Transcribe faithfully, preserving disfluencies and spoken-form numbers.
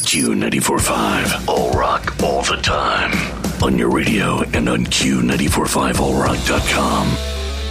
Q ninety-four point five, All Rock, all the time. On your radio and on Q nine four five all rock dot com.